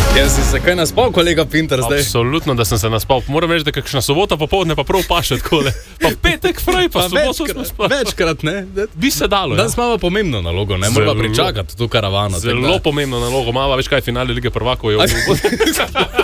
Jaz si se kaj naspal, kolega Pinter, zdaj? Absolutno, da sem se naspal. Moram reči, da kakšna sobota popoldne pa prav paše takole. Pa petek fraj, pa soboto smo spali. Večkrat, ne? Bi se dalo, ja. Danes imamo pomembno nalogo, ne? Moramo pričakati tu karavano. Zelo pomembno nalogo. Mava, veš kaj, finale Lige prvakov je v